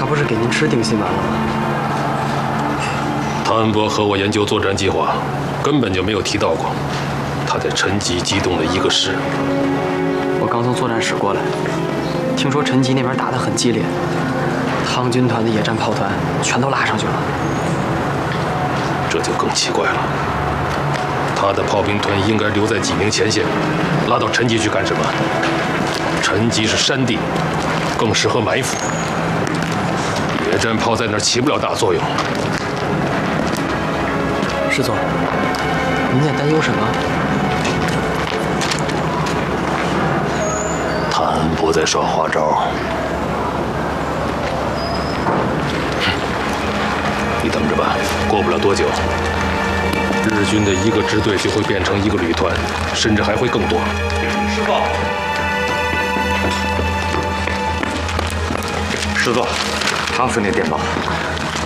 他不是给您吃定心丸了吗？ 汤恩伯和我研究作战计划，根本就没有提到过他在陈集机动的一个师。 我刚从作战室过来，听说陈集那边打得很激烈，汤军团的野战炮团全都拉上去了。 这就更奇怪了。他的炮兵团应该留在济宁前线，拉到陈集去干什么？陈集是山地，更适合埋伏。野战炮在那儿起不了大作用。 师总，您在担忧什么？ 谭恩伯在耍花招。你等着吧，过不了多久，日军的一个支队就会变成一个旅团，甚至还会更多。 师傅，师座，唐司令电报。